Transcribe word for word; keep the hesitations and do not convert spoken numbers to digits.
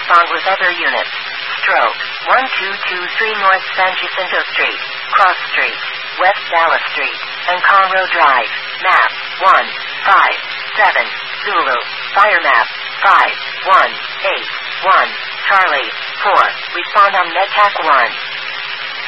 respond with other units. Stroke, one two two three North San Jacinto Street, Cross Street, West Dallas Street, and Conroe Drive. Map, one five seven, Zulu. Fire map, five one eight one, Charlie, four. Respond on MedTac one.